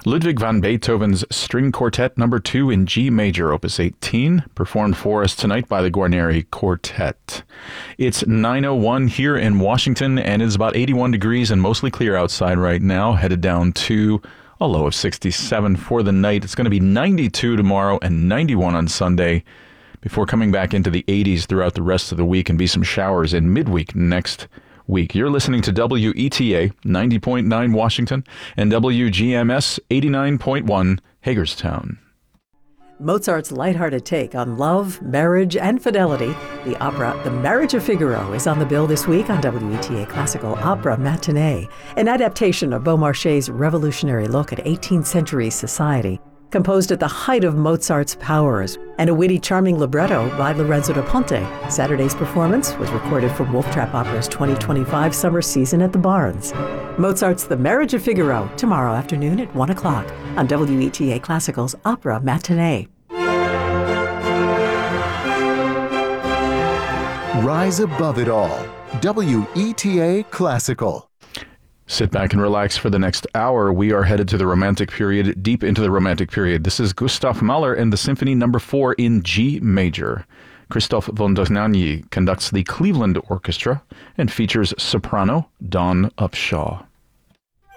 Ludwig van Beethoven's String Quartet No. 2 in G major, Opus 18, performed for us tonight by the Guarneri Quartet. It's 9:01 here in Washington, and it's about 81 degrees and mostly clear outside right now, headed down to a low of 67 for the night. It's going to be 92 tomorrow and 91 on Sunday, before coming back into the 80s throughout the rest of the week and be some showers in midweek next week. You're listening to WETA 90.9 Washington and WGMS 89.1 Hagerstown. Mozart's lighthearted take on love, marriage, and fidelity. The opera The Marriage of Figaro is on the bill this week on WETA Classical Opera Matinee, an adaptation of Beaumarchais' revolutionary look at 18th century society, composed at the height of Mozart's powers, and a witty, charming libretto by Lorenzo da Ponte. Saturday's performance was recorded from Wolf Trap Opera's 2025 summer season at the Barns. Mozart's The Marriage of Figaro, tomorrow afternoon at 1 o'clock on WETA Classical's Opera Matinee. Rise above it all. WETA Classical. Sit back and relax for the next hour. We are headed to the Romantic period, deep into the Romantic period. This is Gustav Mahler and the Symphony No. 4 in G major. Christoph von Dohnanyi conducts the Cleveland Orchestra and features soprano Dawn Upshaw.